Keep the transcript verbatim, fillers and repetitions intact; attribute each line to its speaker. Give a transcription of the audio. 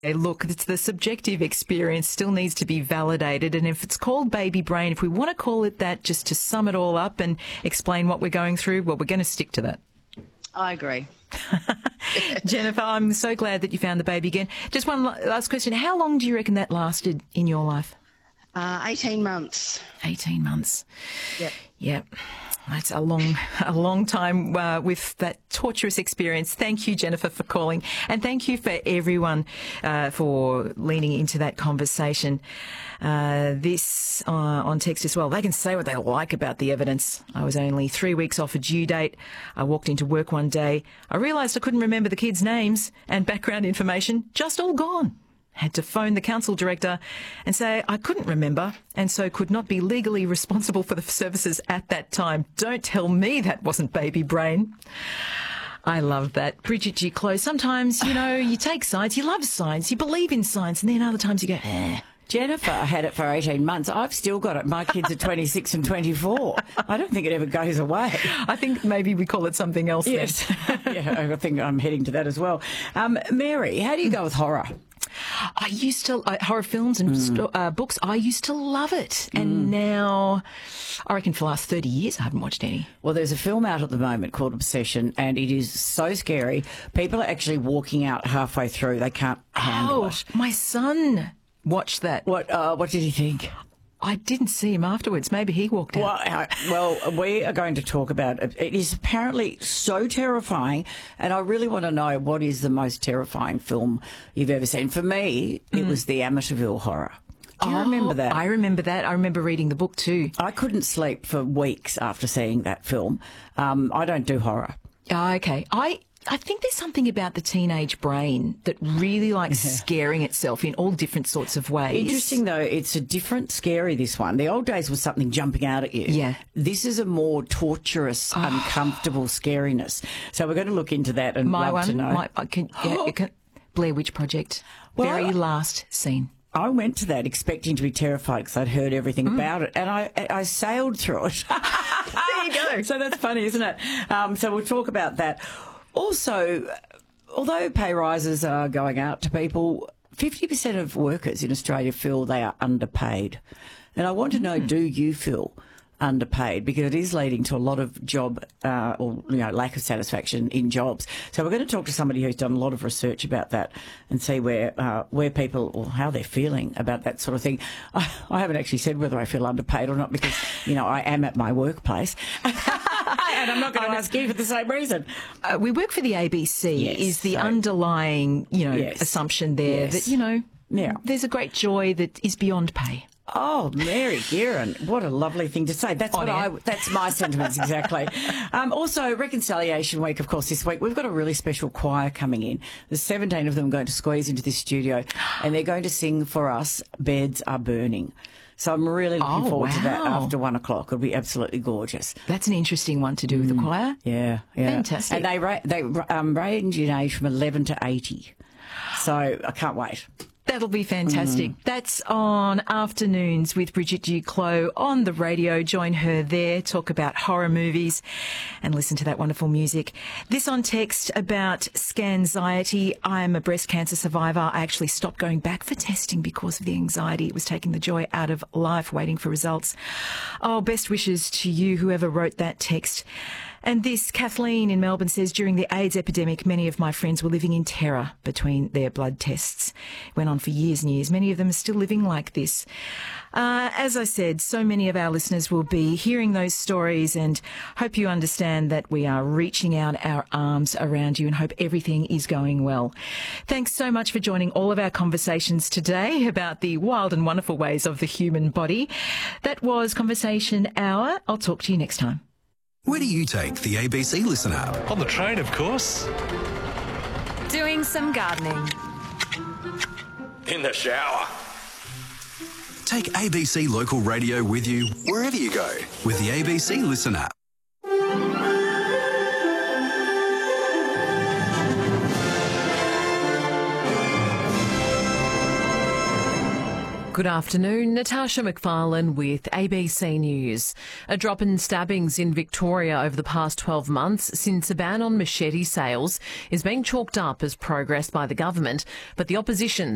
Speaker 1: Hey, look, it's the subjective experience still needs to be validated. And if it's called baby brain, if we want to call it that just to sum it all up and explain what we're going through, well, we're going to stick to that.
Speaker 2: I agree.
Speaker 1: Jennifer, I'm so glad that you found the baby again. Just one last question. How long do you reckon that lasted in your life?
Speaker 2: Uh, eighteen months.
Speaker 1: eighteen months.
Speaker 2: Yep.
Speaker 1: Yep. That's a long, a long time uh, with that torturous experience. Thank you, Jennifer, for calling. And thank you for everyone uh, for leaning into that conversation. Uh, this uh, on text as well. They can say what they like about the evidence. I was only three weeks off a due date. I walked into work one day. I realised I couldn't remember the kids' names and background information, just all gone. Had to phone the council director and say I couldn't remember and so could not be legally responsible for the services at that time. Don't tell me that wasn't baby brain. I love that. Bridget G. Close. Sometimes, you know, you take science, you love science, you believe in science, and then other times you go, eh.
Speaker 3: Jennifer had it for eighteen months. I've still got it. My kids are twenty-six and twenty-four. I don't think it ever goes away.
Speaker 1: I think maybe we call it something else.
Speaker 3: Yes. Yeah, I think I'm heading to that as well. Um, Mary, how do you go with horror?
Speaker 1: I used to, uh, horror films and
Speaker 3: Mm.
Speaker 1: sto- uh, books, I used to love it. And
Speaker 3: Mm.
Speaker 1: now, I reckon for the last thirty years, I haven't watched any.
Speaker 3: Well, there's a film out at the moment called Obsession, and it is so scary. People are actually walking out halfway through. They can't handle
Speaker 1: Oh,
Speaker 3: it.
Speaker 1: my son watched that.
Speaker 3: What, uh, what did he think?
Speaker 1: I didn't see him afterwards. Maybe he walked out.
Speaker 3: Well, uh, well, we are going to talk about it. It is apparently so terrifying, and I really want to know what is the most terrifying film you've ever seen. For me, it was the Amityville Horror. Do you
Speaker 1: Oh,
Speaker 3: remember that?
Speaker 1: I remember that. I remember reading the book too.
Speaker 3: I couldn't sleep for weeks after seeing that film. Um, I don't do horror.
Speaker 1: Oh, okay. I I think there's something about the teenage brain that really likes scaring itself in all different sorts of ways.
Speaker 3: Interesting, though, it's a different scary, this one. The old days was something jumping out at you.
Speaker 1: Yeah.
Speaker 3: This is a more torturous, uncomfortable scariness. So we're going to look into that and
Speaker 1: My
Speaker 3: love
Speaker 1: one,
Speaker 3: to know.
Speaker 1: my, I can, yeah, it can, Blair Witch Project.
Speaker 3: Well,
Speaker 1: Very
Speaker 3: I-
Speaker 1: last scene.
Speaker 3: I went to that expecting to be terrified because I'd heard everything
Speaker 1: Mm.
Speaker 3: about it, and I I sailed through it.
Speaker 1: There you go.
Speaker 3: So that's funny, isn't it? Um, so we'll talk about that. Also, although pay rises are going out to people, fifty percent of workers in Australia feel they are underpaid. And I want to know, do you feel underpaid? Because it is leading to a lot of job uh, or you know lack of satisfaction in jobs. So we're going to talk to somebody who's done a lot of research about that and see where uh, where people or how they're feeling about that sort of thing. I, I haven't actually said whether I feel underpaid or not because you know I am at my workplace. And I'm not going to ask you for the same reason.
Speaker 1: Uh, we work for the A B C.
Speaker 3: Yes,
Speaker 1: is the
Speaker 3: so-
Speaker 1: underlying, you know,
Speaker 3: Yes.
Speaker 1: assumption there
Speaker 3: Yes.
Speaker 1: that, you know,
Speaker 3: Yeah.
Speaker 1: there's a great joy that is beyond pay.
Speaker 3: Oh, Mary Gearon, what a lovely thing to say. That's
Speaker 1: On
Speaker 3: what I.
Speaker 1: air.
Speaker 3: That's my sentiments exactly. Um, also, Reconciliation Week, of course, this week we've got a really special choir coming in. There's seventeen of them going to squeeze into this studio, and they're going to sing for us. Beds Are Burning. So I'm really looking
Speaker 1: Oh,
Speaker 3: forward to that
Speaker 1: wow.
Speaker 3: after one o'clock. It'll be absolutely gorgeous.
Speaker 1: That's an interesting one to do with the choir.
Speaker 3: Yeah, yeah,
Speaker 1: Fantastic.
Speaker 3: And they ra- they um, range in age from eleven to eighty. So I can't wait.
Speaker 1: That'll be fantastic. That's on Afternoons with Bridget Duclos on the radio. Join her there, talk about horror movies and listen to that wonderful music. This on text about scanxiety. I am a breast cancer survivor. I actually stopped going back for testing because of the anxiety. It was taking the joy out of life waiting for results. Oh, best wishes to you, whoever wrote that text. And this, Kathleen in Melbourne says, during the AIDS epidemic, many of my friends were living in terror between their blood tests. Went on for years and years. Many of them are still living like this. Uh, as I said, so many of our listeners will be hearing those stories and hope you understand that we are reaching out our arms around you and hope everything is going well. Thanks so much for joining all of our conversations today about the wild and wonderful ways of the human body. That was Conversation Hour. I'll talk to you next time.
Speaker 4: Where do you take the A B C Listen app?
Speaker 5: On the train, of course.
Speaker 6: Doing some gardening.
Speaker 5: In the shower.
Speaker 4: Take A B C Local Radio with you wherever you go with the A B C Listen app.
Speaker 7: Good afternoon, Natasha McFarlane with A B C News. A drop in stabbings in Victoria over the past twelve months since a ban on machete sales is being chalked up as progress by the government, but the opposition